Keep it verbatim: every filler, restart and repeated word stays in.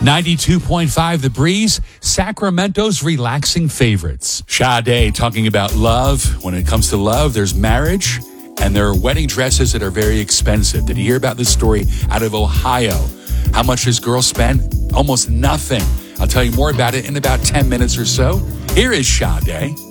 ninety-two point five The Breeze, Sacramento's relaxing favorites. Sade talking about love. When it comes to love, there's marriage, and there are wedding dresses that are very expensive. Did you hear about this story out of Ohio? How much this girl spent? Almost nothing. I'll tell you more about it in about ten minutes or so. Here is Sade.